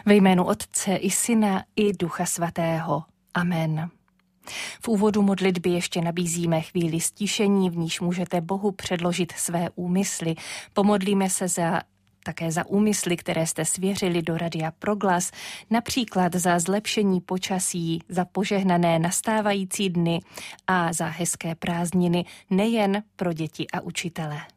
Ve jménu Otce i Syna i Ducha Svatého. Amen. V úvodu modlitby ještě nabízíme chvíli stišení, v níž můžete Bohu předložit své úmysly. Pomodlíme se také za úmysly, které jste svěřili do Radia Proglas, například za zlepšení počasí, za požehnané nastávající dny a za hezké prázdniny nejen pro děti a učitele.